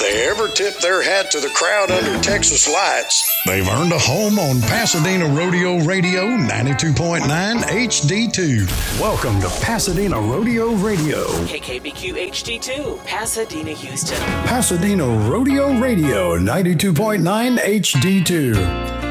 they ever tip their hat to the crowd under Texas lights, they've earned a home on Pasadena Rodeo Radio 92.9 HD2. Welcome to Pasadena Rodeo Radio. KKBQ HD2, Pasadena, Houston. Pasadena Rodeo Radio 92.9 HD2.